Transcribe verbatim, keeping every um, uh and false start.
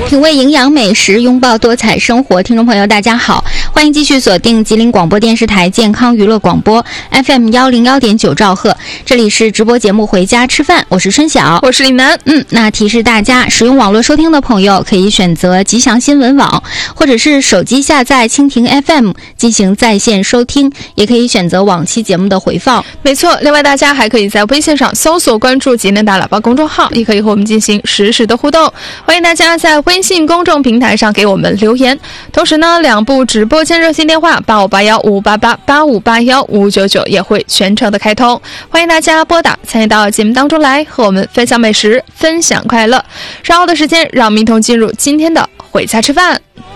品味营养美食，拥抱多彩生活。听众朋友大家好，欢迎继续锁定吉林广播电视台健康娱乐广播 F M 一零一点九兆赫，这里是直播节目回家吃饭，我是春晓， 我是李楠。 嗯，那提示大家，使用网络收听的朋友可以选择吉祥新闻网，或者是手机下载蜻蜓 F M 进行在线收听，也可以选择往期节目的回放。 没错，另外大家还可以在微信上搜索关注吉林大喇叭公众号，也可以和我们进行实时的互动。欢迎大家在微信公众平台上给我们留言，同时呢，两部直播间热线电话八五八幺五八八八五八幺五九九也会全程的开通，欢迎大家拨打参与到节目当中来，和我们分享美食，分享快乐。稍后的时间，让我们一同进入今天的回家吃饭。